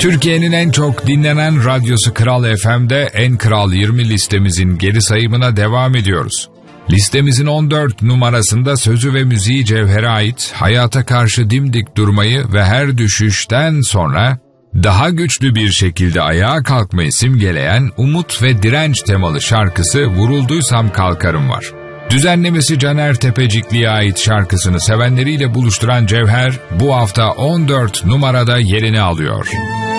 Türkiye'nin en çok dinlenen radyosu Kral FM'de En Kral 20 listemizin geri sayımına devam ediyoruz. Listemizin 14 numarasında sözü ve müziği Cevher'e ait hayata karşı dimdik durmayı ve her düşüşten sonra daha güçlü bir şekilde ayağa kalkmayı simgeleyen umut ve direnç temalı şarkısı Vurulduysam Kalkarım var. Düzenlemesi Caner Tepecikli'ye ait şarkısını sevenleriyle buluşturan Cevher bu hafta 14 numarada yerini alıyor.